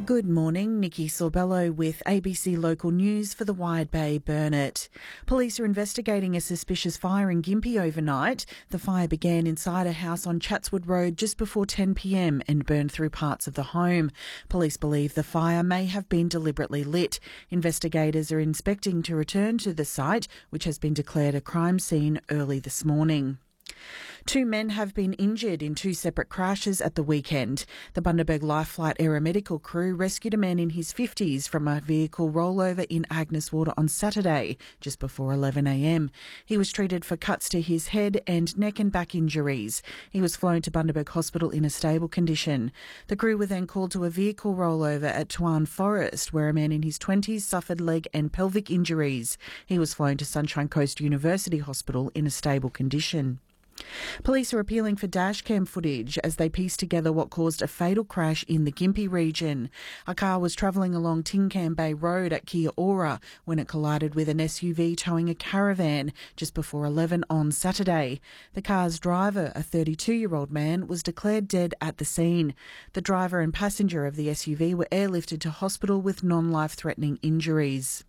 Good morning, Nikki Sorbello with ABC Local News for the Wide Bay Burnett. Police are investigating a suspicious fire in Gympie overnight. The fire began inside a house on Chatswood Road just before 10 p.m. and burned through parts of the home. Police believe the fire may have been deliberately lit. Investigators are inspecting to return to the site, which has been declared a crime scene early this morning. 2 men have been injured in 2 separate crashes at the weekend. The Bundaberg Life Flight aeromedical crew rescued a man in his 50s from a vehicle rollover in Agnes Water on Saturday, just before 11 a.m. He was treated for cuts to his head and neck and back injuries. He was flown to Bundaberg Hospital in a stable condition. The crew were then called to a vehicle rollover at Tuan Forest, where a man in his 20s suffered leg and pelvic injuries. He was flown to Sunshine Coast University Hospital in a stable condition. Police are appealing for dashcam footage as they piece together what caused a fatal crash in the Gympie region. A car was travelling along Tingcam Bay Road at Kia Ora when it collided with an SUV towing a caravan just before 11 on Saturday. The car's driver, a 32-year-old man, was declared dead at the scene. The driver and passenger of the SUV were airlifted to hospital with non-life-threatening injuries.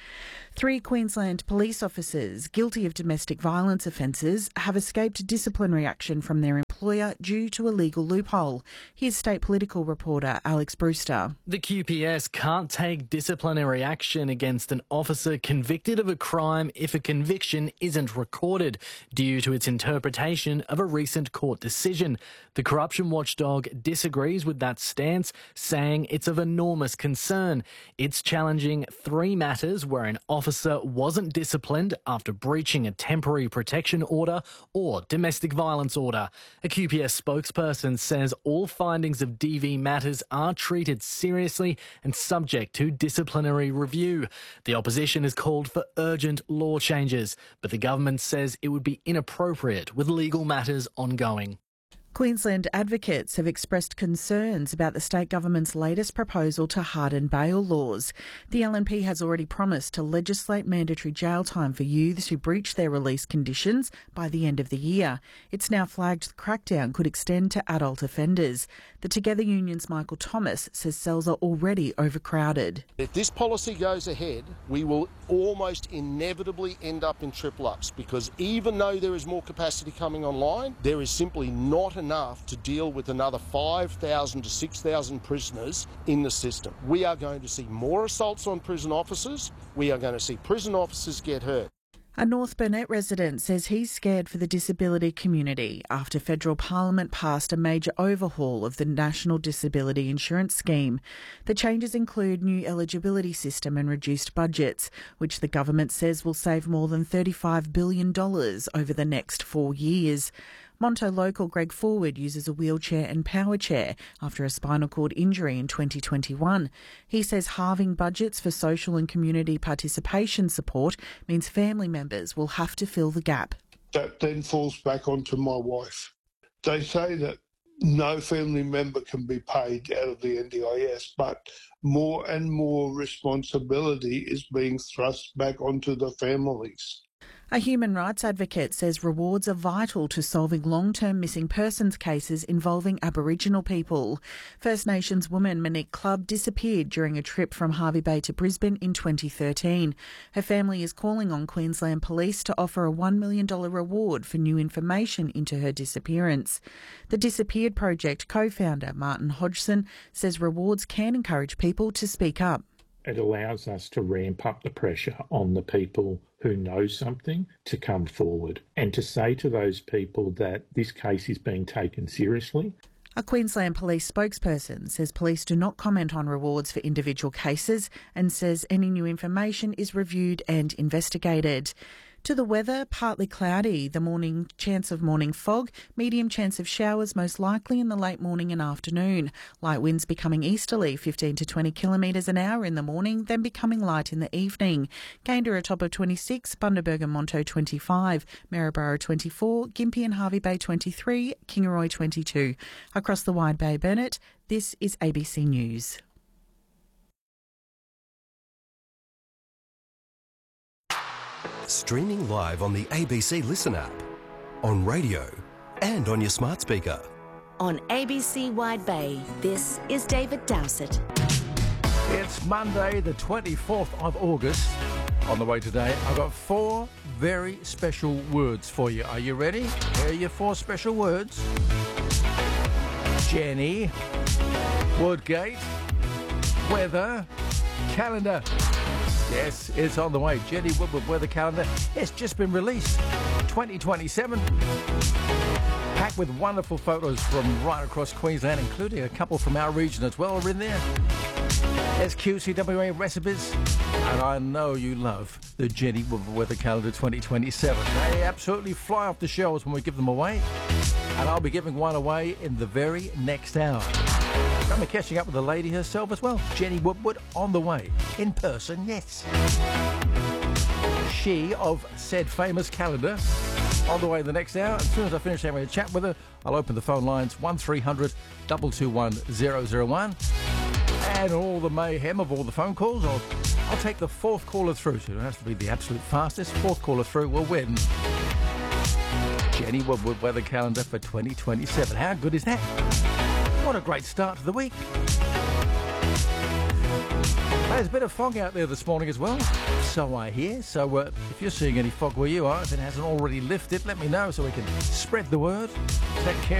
3 Queensland police officers guilty of domestic violence offences have escaped disciplinary action from their employer due to a legal loophole. Here's state political reporter Alex Brewster. The QPS can't take disciplinary action against an officer convicted of a crime if a conviction isn't recorded, due to its interpretation of a recent court decision. The corruption watchdog disagrees with that stance, saying it's of enormous concern. It's challenging 3 matters where an officer wasn't disciplined after breaching a temporary protection order or domestic violence order. A QPS spokesperson says all findings of DV matters are treated seriously and subject to disciplinary review. The opposition has called for urgent law changes, but the government says it would be inappropriate with legal matters ongoing. Queensland advocates have expressed concerns about the state government's latest proposal to harden bail laws. The LNP has already promised to legislate mandatory jail time for youths who breach their release conditions by the end of the year. It's now flagged the crackdown could extend to adult offenders. The Together Union's Michael Thomas says cells are already overcrowded. If this policy goes ahead, we will almost inevitably end up in triple ups, because even though there is more capacity coming online, there is simply not enough to deal with another 5,000 to 6,000 prisoners in the system. We are going to see more assaults on prison officers. We are going to see prison officers get hurt. A North Burnett resident says he's scared for the disability community after federal parliament passed a major overhaul of the National Disability Insurance Scheme. The changes include new eligibility system and reduced budgets, which the government says will save more than $35 billion over the next 4 years. Monto local Greg Forward uses a wheelchair and power chair after a spinal cord injury in 2021. He says halving budgets for social and community participation support means family members will have to fill the gap. That then falls back onto my wife. They say that no family member can be paid out of the NDIS, but more and more responsibility is being thrust back onto the families. A human rights advocate says rewards are vital to solving long-term missing persons cases involving Aboriginal people. First Nations woman Monique Clubb disappeared during a trip from Hervey Bay to Brisbane in 2013. Her family is calling on Queensland Police to offer a $1 million reward for new information into her disappearance. The Disappeared Project co-founder Martin Hodgson says rewards can encourage people to speak up. It allows us to ramp up the pressure on the people who know something to come forward and to say to those people that this case is being taken seriously. A Queensland Police spokesperson says police do not comment on rewards for individual cases and says any new information is reviewed and investigated. To the weather, partly cloudy, the morning chance of morning fog, medium chance of showers most likely in the late morning and afternoon. Light winds becoming easterly 15 to 20 kilometres an hour in the morning, then becoming light in the evening. Gayndah a top of 26, Bundaberg and Monto 25, Maryborough 24, Gympie and Hervey Bay 23, Kingaroy 22. Across the Wide Bay Burnett, this is ABC News. Streaming live on the ABC Listen app, on radio and on your smart speaker. On ABC Wide Bay, this is David Dowsett. It's Monday, the 24th of August. On the way today, I've got 4 very special words for you. Are you ready? Here are your 4 special words. Jenny, Woodgate, weather, calendar. Yes, it's on the way. Jenny Woodward weather calendar. It's just been released. 2027. Packed with wonderful photos from right across Queensland, including a couple from our region as well are in there. There's QCWA recipes, and I know you love the Jenny Woodward weather calendar 2027. They absolutely fly off the shelves when we give them away, and I'll be giving one away in the very next hour. I'm catching up with the lady herself as well, Jenny Woodward, on the way, in person, yes. She of said famous calendar, on the way the next hour. As soon as I finish having a chat with her, I'll open the phone lines 1300 221 001. And all the mayhem of all the phone calls, I'll take the 4th caller through. So it has to be the absolute fastest. 4th caller through will win Jenny Woodward weather calendar for 2027. How good is that? What a great start to the week. There's a bit of fog out there this morning as well, so I hear. So if you're seeing any fog where you are, if it hasn't already lifted, let me know so we can spread the word. Take care.